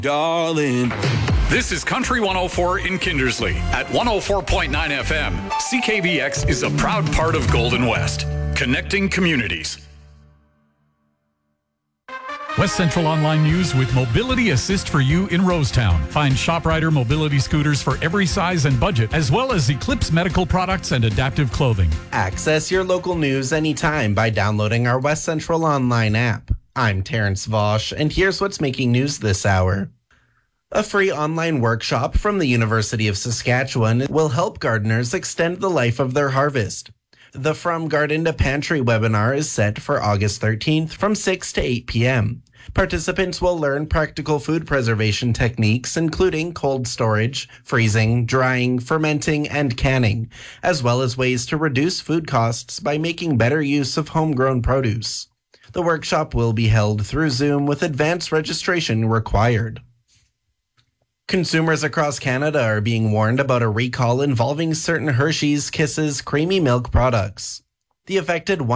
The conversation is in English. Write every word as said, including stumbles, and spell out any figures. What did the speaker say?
Darling. This is Country one oh four in Kindersley at one oh four point nine F M. C K B X is a proud part of Golden West, connecting communities. West Central Online News with Mobility Assist for you in Rosetown. Find ShopRider mobility scooters for every size and budget, as well as Eclipse medical products and adaptive clothing. Access your local news anytime by downloading our West Central Online app. I'm Terrence Vosch, and here's what's making news this hour. A free online workshop from the University of Saskatchewan will help gardeners extend the life of their harvest. The From Garden to Pantry webinar is set for August thirteenth from six to eight p.m. Participants will learn practical food preservation techniques, including cold storage, freezing, drying, fermenting, and canning, as well as ways to reduce food costs by making better use of homegrown produce. The workshop will be held through Zoom with advance registration required. Consumers across Canada are being warned about a recall involving certain Hershey's Kisses creamy milk products. The affected